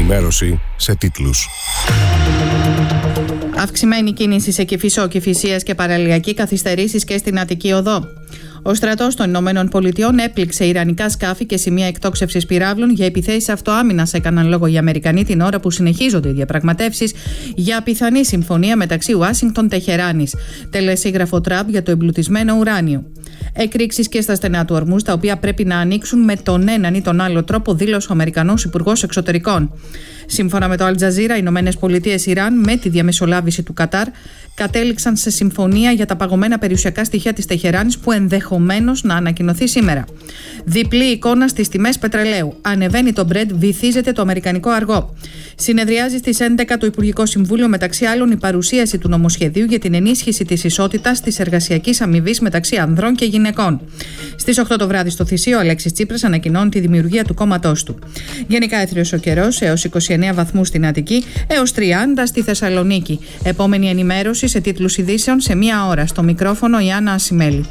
ενημέρωση σε τίτλους. Αυξημένη κίνηση σε Κηφισό, Κηφισίας και παραλιακή, καθυστερήσεις και στην Αττική Οδό. Ο στρατός των Ηνωμένων Πολιτειών έπληξε ιρανικά σκάφη και σημεία εκτόξευσης πυράβλων για επιθέσεις αυτοάμυνας, έκαναν λόγο οι Αμερικανοί την ώρα που συνεχίζονται οι διαπραγματεύσεις για πιθανή συμφωνία μεταξύ Ουάσιγκτον-Τεχεράνης. Τελεσίγραφο Τραμπ για το εμπλουτισμένο ουράνιο. Εκρήξεις και στα στενά του Ορμούζ, τα οποία πρέπει να ανοίξουν με τον έναν ή τον άλλο τρόπο, δήλωσε ο Αμερικανός Υπουργός Εξωτερικών. Σύμφωνα με το Αλτζαζίρα, οι Ηνωμένες Πολιτείες Ιράν, με τη διαμεσολάβηση του Κατάρ, κατέληξαν σε συμφωνία για τα παγωμένα περιουσιακά στοιχεία της Τεχεράνης που ενδεχομένως να ανακοινωθεί σήμερα. Διπλή εικόνα στις τιμές πετρελαίου. Ανεβαίνει το Brent, βυθίζεται το αμερικανικό αργό. Συνεδριάζει στις 11 το Υπουργικό Συμβούλιο, μεταξύ άλλων η παρουσίαση του νομοσχεδίου για την ενίσχυση της ισότητας της εργασιακής αμοιβής μεταξύ ανδρών και γυναικών. Στις 8 το βράδυ στο Θησίο, ο Αλέξης Τσίπρας ανακοινώνει τη δημιουργία του κόμματός του. Γενικά έθριος ο καιρός, έως 29 βαθμούς στην Αττική, έως 30 στη Θεσσαλονίκη. Επόμενη ενημέρωση σε τίτλους ειδήσεων σε μία ώρα. Στο μικρόφωνο η Άννα Ασημέλη.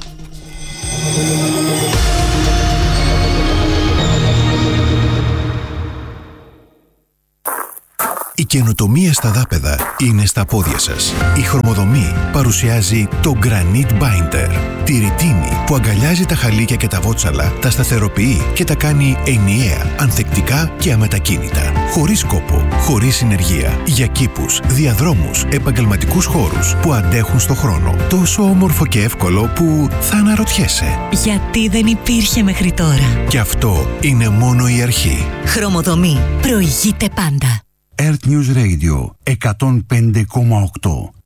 Η καινοτομία στα δάπεδα είναι στα πόδια σας. Η Χρωμοδομή παρουσιάζει το Granite Binder. Τη ρητίνη που αγκαλιάζει τα χαλίκια και τα βότσαλα, τα σταθεροποιεί και τα κάνει ενιαία, ανθεκτικά και αμετακίνητα. Χωρίς κόπο, χωρίς συνεργεία. Για κήπους, διαδρόμους, επαγγελματικούς χώρους που αντέχουν στο χρόνο. Τόσο όμορφο και εύκολο που θα αναρωτιέσαι. Γιατί δεν υπήρχε μέχρι τώρα. Και αυτό είναι μόνο η αρχή. Χρωμοδομή. Προηγείται πάντα. Earth News Radio 105,8.